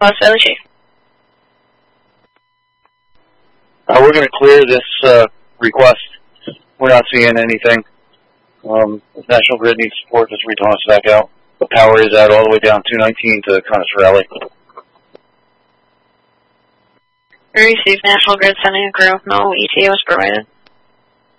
Los Valley Chief. We're going to clear this request. We're not seeing anything. If National Grid needs support, just recon us back out. The power is out all the way down 219 to Connister Alley. We received National Grid sending a crew. No ETA was provided.